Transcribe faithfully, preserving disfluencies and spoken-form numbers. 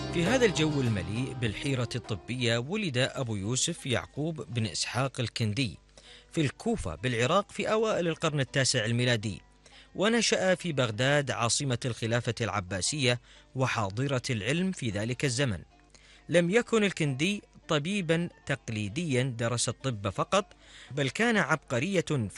في هذا الجو المليء بالحيرة الطبية ولد أبو يوسف يعقوب بن إسحاق الكندي في الكوفة بالعراق في أوائل القرن التاسع الميلادي، ونشأ في بغداد عاصمة الخلافة العباسية وحاضرة العلم في ذلك الزمن. لم يكن الكندي طبيبا تقليديا درس الطب فقط، بل كان عبقرية